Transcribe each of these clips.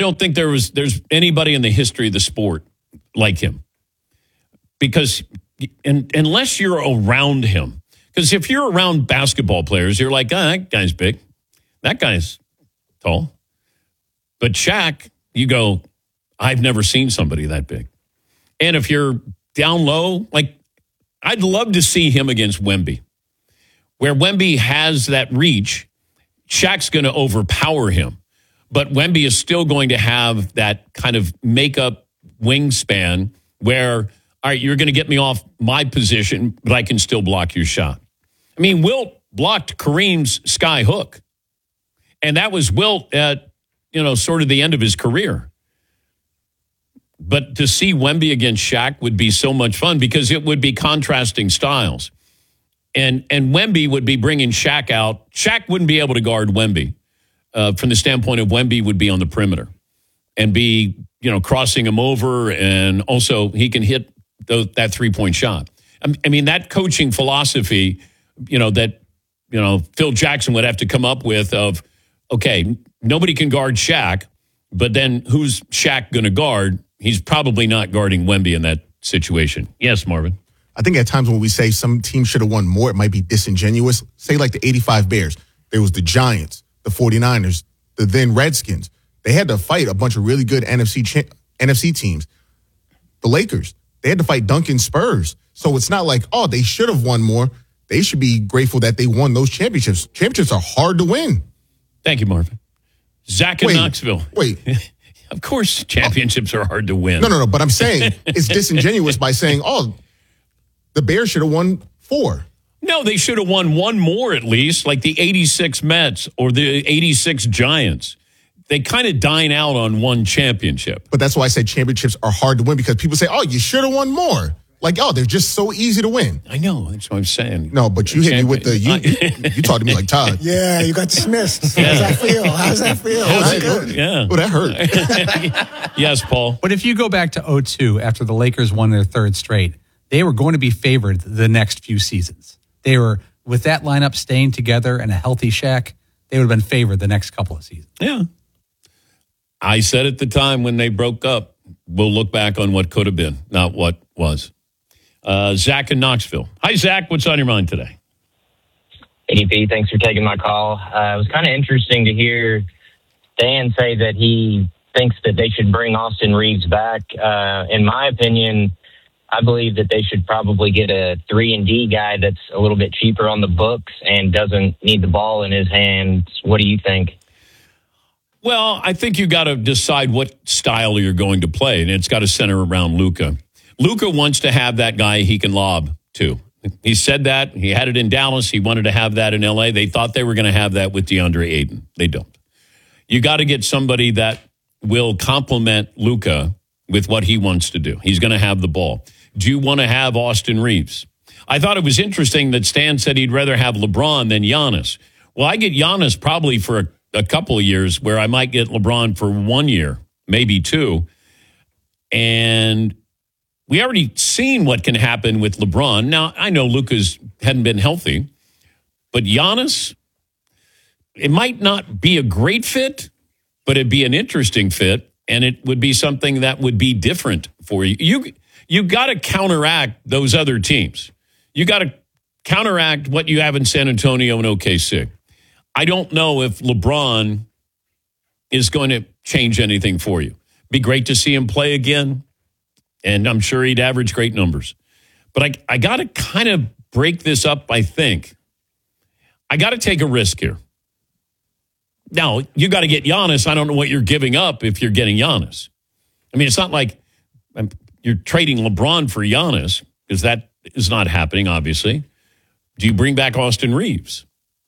don't think there's anybody in the history of the sport like him. Because unless you're around him, because if you're around basketball players, you're like, that guy's big. That guy's tall. But Shaq, you go, I've never seen somebody that big. And if you're down low, like, I'd love to see him against Wemby. Where Wemby has that reach, Shaq's going to overpower him. But Wemby is still going to have that kind of make-up wingspan where, all right, you're going to get me off my position, but I can still block your shot. I mean, Wilt blocked Kareem's sky hook. And that was Wilt at, sort of the end of his career. But to see Wemby against Shaq would be so much fun because it would be contrasting styles. And Wemby would be bringing Shaq out. Shaq wouldn't be able to guard Wemby from the standpoint of Wemby would be on the perimeter and be, crossing him over. And also he can hit that three-point shot. I mean, that coaching philosophy, that Phil Jackson would have to come up with of, okay, nobody can guard Shaq, but then who's Shaq going to guard? He's probably not guarding Wemby in that situation. Yes, Marvin. I think at times when we say some team should have won more, it might be disingenuous. Say like the 85 Bears. There was the Giants, the 49ers, the then Redskins. They had to fight a bunch of really good NFC teams. The Lakers, they had to fight Duncan Spurs. So it's not like, they should have won more. They should be grateful that they won those championships. Championships are hard to win. Thank you, Marvin. Zach in Knoxville. Wait. Of course, championships are hard to win. No. But I'm saying it's disingenuous by saying, the Bears should have won 4. No, they should have won one more at least, like the 86 Mets or the 86 Giants. They kind of dine out on one championship. But that's why I said championships are hard to win because people say, you should have won more. Like, they're just so easy to win. I know. That's what I'm saying. No, but you hit me with you talked to me like Todd. Yeah, you got dismissed. How does that feel? Yeah. Oh, that hurt. Yes, Paul. But if you go back to 2002, after the Lakers won their third straight, they were going to be favored the next few seasons. They were, with that lineup staying together and a healthy Shaq, they would have been favored the next couple of seasons. Yeah. I said at the time when they broke up, we'll look back on what could have been, not what was. Zach in Knoxville. Hi, Zach. What's on your mind today? ADP, thanks for taking my call. It was kind of interesting to hear Dan say that he thinks that they should bring Austin Reeves back. In my opinion, I believe that they should probably get a 3-and-D guy that's a little bit cheaper on the books and doesn't need the ball in his hands. What do you think? Well, I think you got to decide what style you're going to play, and it's got to center around Luka. Luka wants to have that guy he can lob to. He said that. He had it in Dallas. He wanted to have that in L.A. They thought they were going to have that with DeAndre Ayton. They don't. You got to get somebody that will complement Luka with what he wants to do. He's going to have the ball. Do you want to have Austin Reeves? I thought it was interesting that Stan said he'd rather have LeBron than Giannis. Well, I get Giannis probably for a couple of years where I might get LeBron for 1 year, maybe 2. And we already seen what can happen with LeBron. Now, I know Luka's hadn't been healthy, but Giannis, it might not be a great fit, but it'd be an interesting fit, and it would be something that would be different for you. You got to counteract those other teams. You got to counteract what you have in San Antonio and OKC. I don't know if LeBron is going to change anything for you. Be great to see him play again, and I'm sure he'd average great numbers. But I got to kind of break this up, I think. I got to take a risk here. Now, you got to get Giannis. I don't know what you're giving up if you're getting Giannis. I mean, it's not like you're trading LeBron for Giannis, because that is not happening, obviously. Do you bring back Austin Reeves?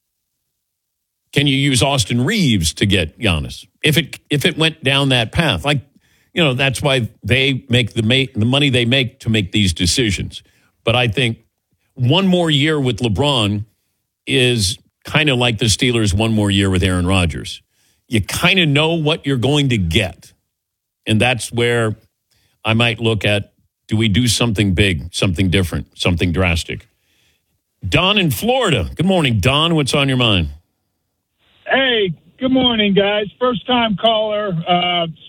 Can you use Austin Reeves to get Giannis? If it went down that path, that's why they make the money they make to make these decisions. But I think one more year with LeBron is kind of like the Steelers' one more year with Aaron Rodgers. You kind of know what you're going to get. And that's where I might look at, do we do something big, something different, something drastic? Don in Florida. Good morning, Don. What's on your mind? Hey, good morning, guys. First-time caller.